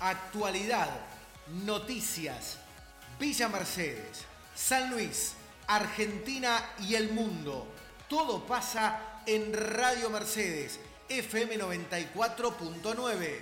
actualidad, noticias, Villa Mercedes, San Luis, Argentina y el mundo. Todo pasa en Radio Mercedes, FM 94.9.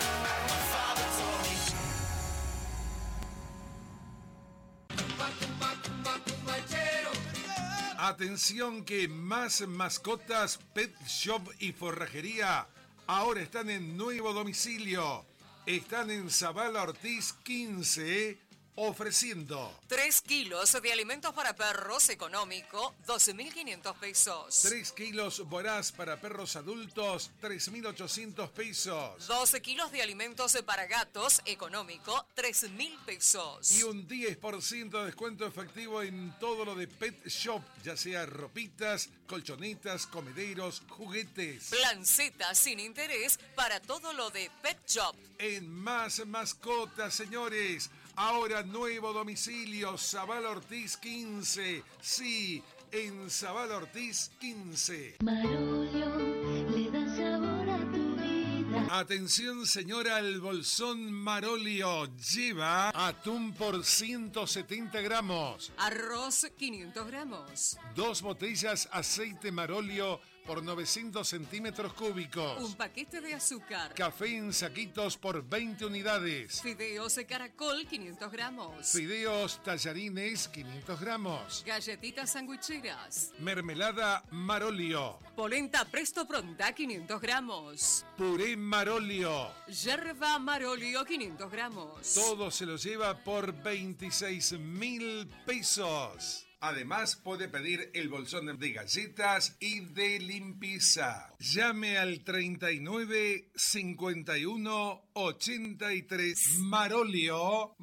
Atención que más mascotas, pet shop y forrajería ahora están en nuevo domicilio. Están en Zavala Ortiz 15, ofreciendo 3 kilos de alimentos para perros económico, 12.500 pesos. 3 kilos Voraz para perros adultos, 3.800 pesos. 12 kilos de alimentos para gatos económico, 3.000 pesos. Y un 10% de descuento efectivo en todo lo de Pet Shop, ya sea ropitas, colchonetas, comederos, juguetes. Plan Z sin interés para todo lo de Pet Shop. En más mascotas, señores. Ahora nuevo domicilio, Zavala Ortiz 15. Sí, en Zavala Ortiz 15. Marolio, le da sabor a tu vida. Atención, señora, el bolsón Marolio lleva atún por 170 gramos. Arroz 500 gramos. 2 botellas aceite Marolio por 900 centímetros cúbicos. Un paquete de azúcar. Café en saquitos por 20 unidades. Fideos de caracol 500 gramos. Fideos tallarines 500 gramos. Galletitas sandwicheras. Mermelada Marolio. Polenta Presto Pronta 500 gramos. Puré Marolio. Yerba Marolio 500 gramos. Todo se lo lleva por 26.000 pesos. Además, puede pedir el bolsón de galletas y de limpieza. Llame al 39 51 83. Marolio.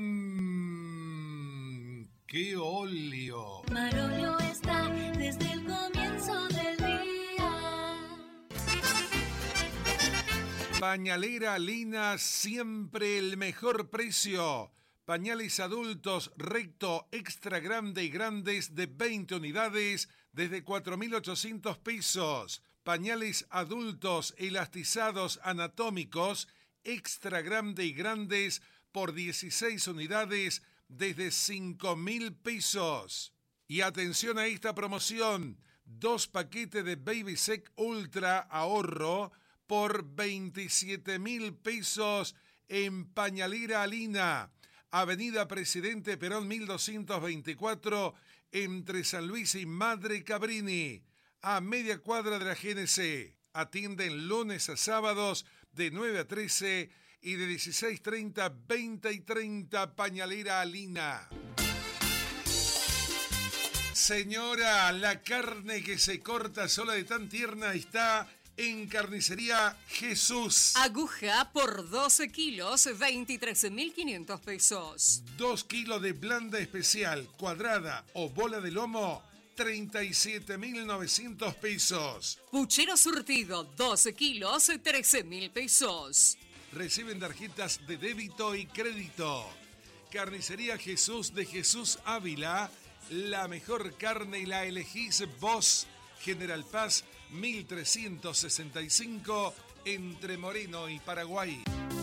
¡Qué óleo! Marolio está desde el comienzo del día. Pañalera Lina, siempre el mejor precio. Pañales adultos recto, extra grande y grandes de 20 unidades desde 4.800 pesos. Pañales adultos elastizados anatómicos, extra grande y grandes por 16 unidades desde 5.000 pesos. Y atención a esta promoción, 2 paquetes de Baby Sec Ultra ahorro por 27.000 pesos en Pañalera Alina. Avenida Presidente Perón 1224, entre San Luis y Madre Cabrini, a media cuadra de la GNC. Atienden lunes a sábados de 9 a 13 y de 16:30 a 20:30, Pañalera Alina. Señora, la carne que se corta sola de tan tierna está en Carnicería Jesús. Aguja por 12 kilos, 23.500 pesos. 2 kilos de blanda especial, cuadrada o bola de lomo, 37.900 pesos. Puchero surtido, 12 kilos, 13.000 pesos. Reciben tarjetas de débito y crédito. Carnicería Jesús de Jesús Ávila. La mejor carne la elegís vos. General Paz 1365, entre Moreno y Paraguay.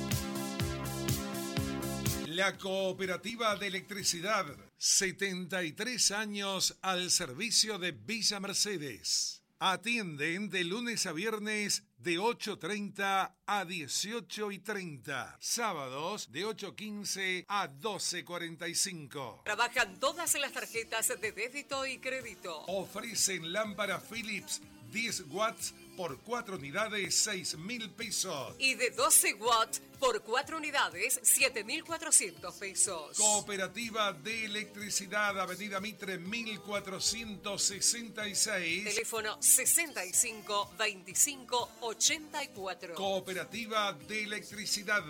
La Cooperativa de Electricidad, 73 años al servicio de Villa Mercedes. Atienden de lunes a viernes de 8:30 a 18:30. Sábados de 8:15 a 12:45. Trabajan todas las tarjetas de débito y crédito. Ofrecen lámpara Philips 10 watts por 4 unidades, 6.000 pesos. Y de 12 watts por 4 unidades, 7.400 pesos. Cooperativa de Electricidad, Avenida Mitre 1466. Teléfono 65 25 84. Cooperativa de Electricidad.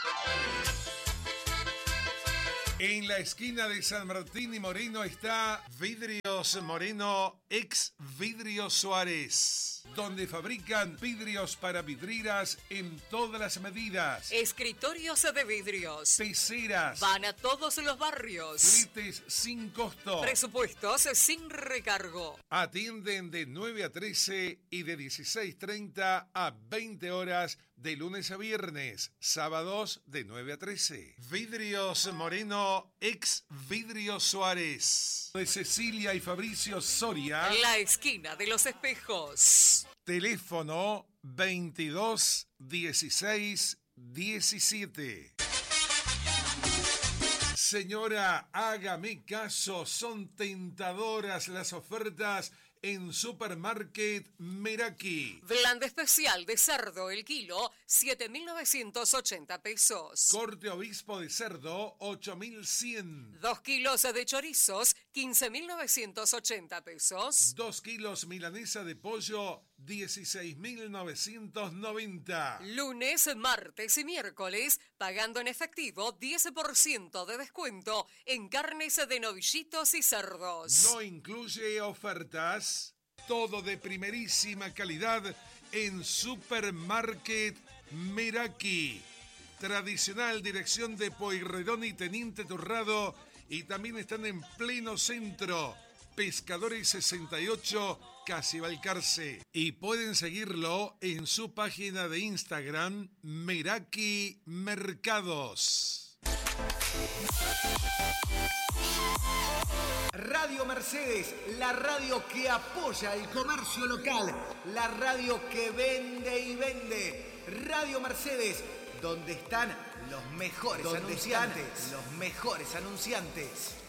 En la esquina de San Martín y Moreno está Vidrios Moreno, ex Vidrio Suárez, donde fabrican vidrios para vidrieras en todas las medidas. Escritorios de vidrios. Peceras. Van a todos los barrios. Fletes sin costo. Presupuestos sin recargo. Atienden de 9 a 13 y de 16:30 a 20 horas de lunes a viernes, sábados de 9 a 13. Vidrios Moreno, ex Vidrio Suárez. De Cecilia y Fabricio Soria. La esquina de los espejos. Teléfono 22 16 17. Señora, hágame caso, son tentadoras las ofertas en Supermarket Meraki. Blanda especial de cerdo el kilo, 7.980 pesos. Corte obispo de cerdo, 8.100. 2 kilos de chorizos, 15.980 pesos. 2 kilos milanesa de pollo, 16.990. Lunes, martes y miércoles, pagando en efectivo 10% de descuento en carnes de novillitos y cerdos. No incluye ofertas. Todo de primerísima calidad en Supermarket Meraki. Tradicional dirección de Pueyrredón y Teniente Torrado. Y también están en pleno centro. Pescadores 68, casi Balcarce. Y pueden seguirlo en su página de Instagram, Meraki Mercados. Radio Mercedes, la radio que apoya el comercio local, la radio que vende y vende. Radio Mercedes, donde están los mejores anunciantes.